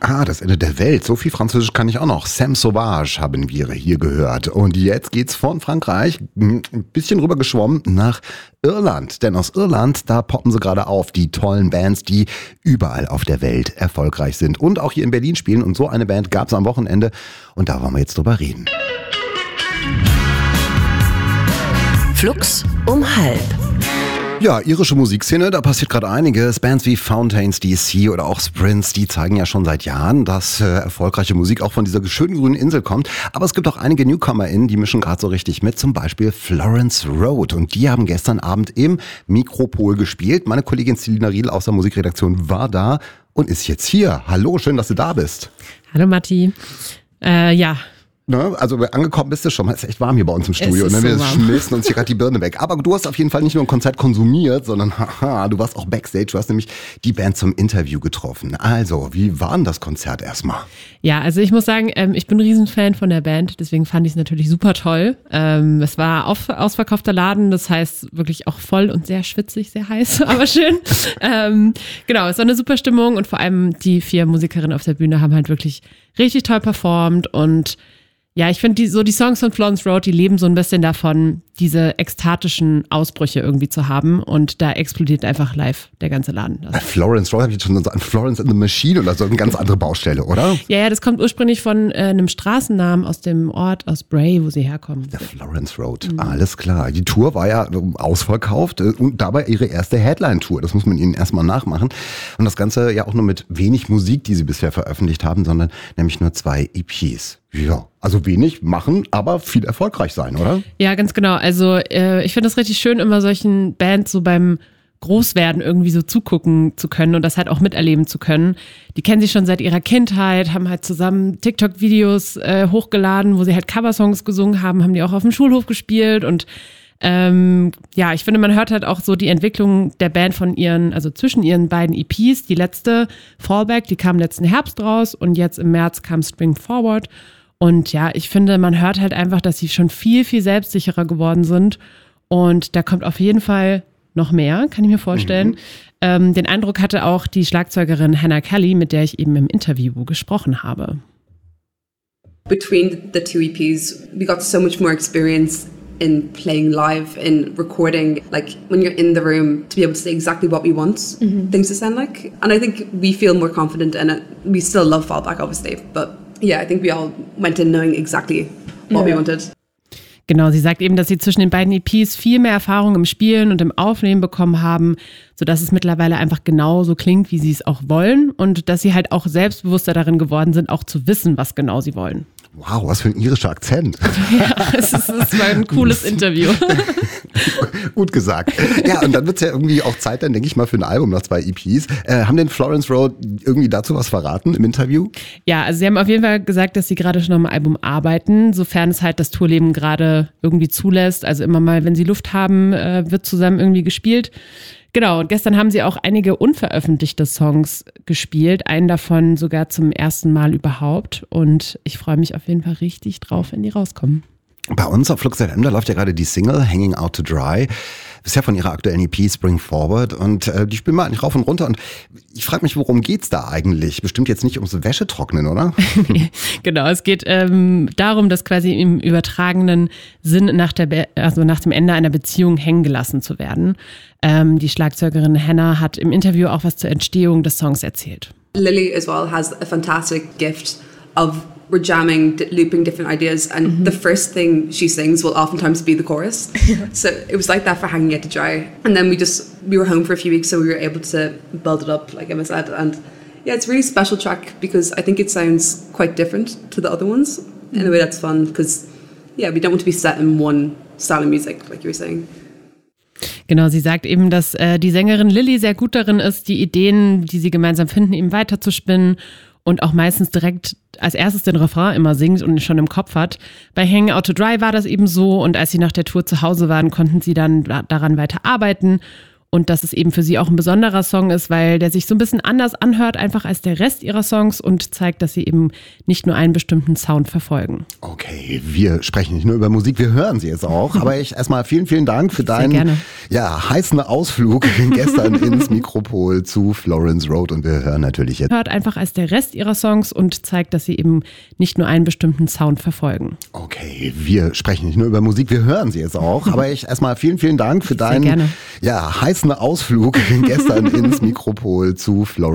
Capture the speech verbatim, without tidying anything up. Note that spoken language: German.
Aha, das Ende der Welt. So viel Französisch kann ich auch noch. Sam Sauvage haben wir hier gehört. Und jetzt geht's von Frankreich ein bisschen rüber geschwommen nach Irland. Denn aus Irland, da poppen sie gerade auf. Die tollen Bands, die überall auf der Welt erfolgreich sind. Und auch hier in Berlin spielen. Und so eine Band gab's am Wochenende. Und da wollen wir jetzt drüber reden. Flux um halb. Ja, irische Musikszene, da passiert gerade einiges. Bands wie Fountains D C oder auch Sprints, die zeigen ja schon seit Jahren, dass äh, erfolgreiche Musik auch von dieser schönen grünen Insel kommt. Aber es gibt auch einige NewcomerInnen, die mischen gerade so richtig mit. Zum Beispiel Florence Road. Und die haben gestern Abend im Mikropol gespielt. Meine Kollegin Selina Riedl aus der Musikredaktion war da und ist jetzt hier. Hallo, schön, dass du da bist. Hallo Matti. Äh, ja. Ne? Also angekommen bist du schon, es ist echt warm hier bei uns im Studio. Es ist ne? Wir so warm. schmilzen uns hier gerade die Birne weg. Aber du hast auf jeden Fall nicht nur ein Konzert konsumiert, sondern haha, du warst auch Backstage. Du hast nämlich die Band zum Interview getroffen. Also, wie war denn das Konzert erstmal? Ja, also ich muss sagen, ähm, ich bin ein Riesenfan von der Band, deswegen fand ich es natürlich super toll. Ähm, es war auf, ausverkaufter Laden, das heißt wirklich auch voll und sehr schwitzig, sehr heiß, aber schön. ähm, genau, es war eine super Stimmung und vor allem die vier Musikerinnen auf der Bühne haben halt wirklich richtig toll performt und ja, ich finde, die, so die Songs von Florence Road, die leben so ein bisschen davon, diese ekstatischen Ausbrüche irgendwie zu haben. Und da explodiert einfach live der ganze Laden. Bei Florence Road habe ich jetzt schon so an Florence and the Machine oder so eine ganz andere Baustelle, oder? Ja, ja, das kommt ursprünglich von äh, einem Straßennamen aus dem Ort, aus Bray, wo sie herkommen. Der Florence Road, mhm. Alles klar. Die Tour war ja ausverkauft und dabei ihre erste Headline-Tour. Das muss man ihnen erstmal nachmachen. Und das Ganze ja auch nur mit wenig Musik, die sie bisher veröffentlicht haben, sondern nämlich nur zwei E Ps. Ja, also wenig machen, aber viel erfolgreich sein, oder? Ja, ganz genau. Also äh, ich finde das richtig schön, immer solchen Bands so beim Großwerden irgendwie so zugucken zu können und das halt auch miterleben zu können. Die kennen sich schon seit ihrer Kindheit, haben halt zusammen TikTok-Videos äh, hochgeladen, wo sie halt Coversongs gesungen haben, haben die auch auf dem Schulhof gespielt und ähm, ja, ich finde, man hört halt auch so die Entwicklung der Band von ihren, also zwischen ihren beiden E Ps. Die letzte, Fallback, die kam letzten Herbst raus und jetzt im März kam Spring Forward. Und ja, ich finde, man hört halt einfach, dass sie schon viel, viel selbstsicherer geworden sind. Und da kommt auf jeden Fall noch mehr, kann ich mir vorstellen. Mhm. Ähm, den Eindruck hatte auch die Schlagzeugerin Hannah Kelly, mit der ich eben im Interview gesprochen habe. Between the two E Ps, we got so much more experience in playing live, in recording, like when you're in the room to be able to say exactly what we want mm-hmm. things to sound like. And I think we feel more confident in it. We still love Fallback, obviously, but yeah, I think we all went in knowing exactly what yeah. we wanted. Genau, sie sagt eben, dass sie zwischen den beiden E Ps viel mehr Erfahrung im Spielen und im Aufnehmen bekommen haben, sodass es mittlerweile einfach genau so klingt, wie sie es auch wollen und dass sie halt auch selbstbewusster darin geworden sind, auch zu wissen, was genau sie wollen. Wow, was für ein irischer Akzent. Ja, es, ist, es war ein cooles Interview. Gut gesagt. Ja, und dann wird es ja irgendwie auch Zeit, dann denke ich mal, für ein Album nach zwei E Ps. Äh, haben denn Florence Road irgendwie dazu was verraten im Interview? Ja, also sie haben auf jeden Fall gesagt, dass sie gerade schon am Album arbeiten, sofern es halt das Tourleben gerade irgendwie zulässt. Also immer mal, wenn sie Luft haben, äh, wird zusammen irgendwie gespielt. Genau, und gestern haben sie auch einige unveröffentlichte Songs gespielt, einen davon sogar zum ersten Mal überhaupt. Und ich freue mich auf jeden Fall richtig drauf, wenn die rauskommen. Bei uns auf Flux F M, da läuft ja gerade die Single Hanging Out to Dry. Das ist ja von ihrer aktuellen E P Spring Forward und äh, die spielen wir eigentlich rauf und runter und ich frage mich, worum geht's da eigentlich? Bestimmt jetzt nicht ums Wäschetrocknen, oder? Nee, genau, es geht ähm, darum, dass quasi im übertragenen Sinn nach, der Be- also nach dem Ende einer Beziehung hängen gelassen zu werden. Ähm, die Schlagzeugerin Hannah hat im Interview auch was zur Entstehung des Songs erzählt. Lily as well has a fantastic gift of we're jamming, d- looping different ideas, and mm-hmm. the first thing she sings will oftentimes be the chorus. So it was like that for Hanging Out to Dry. And then we just, we were home for a few weeks, so we were able to build it up, like Emma said. And yeah, it's a really special track because I think it sounds quite different to the other ones mm-hmm. in a way that's fun because, yeah, we don't want to be set in one style of music, like you were saying. Genau, sie sagt eben, dass äh, die Sängerin Lily sehr gut darin ist, die Ideen, die sie gemeinsam finden, eben weiterzuspinnen und auch meistens direkt als erstes den Refrain immer singt und schon im Kopf hat. Bei Hanging Out to Dry war das eben so und als sie nach der Tour zu Hause waren, konnten sie dann daran weiter arbeiten und dass es eben für sie auch ein besonderer Song ist, weil der sich so ein bisschen anders anhört, einfach als der Rest ihrer Songs und zeigt, dass sie eben nicht nur einen bestimmten Sound verfolgen. Okay, wir sprechen nicht nur über Musik, wir hören sie jetzt auch. Aber ich erstmal vielen, vielen Dank für deinen ja, heißen Ausflug gestern ins Mikropol zu Florence Road und wir hören natürlich jetzt. Hört einfach als der Rest ihrer Songs und zeigt, dass sie eben nicht nur einen bestimmten Sound verfolgen. Okay, wir sprechen nicht nur über Musik, wir hören sie jetzt auch. Aber ich erstmal vielen, vielen Dank für deinen ja, heißen Ausflug gestern ins Mikropol zu Florence.